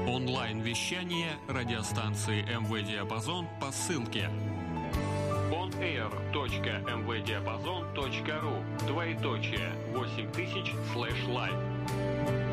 Онлайн-вещание радиостанции МВ Диапазон по ссылке onair.mvdiapazon.ru /8000/live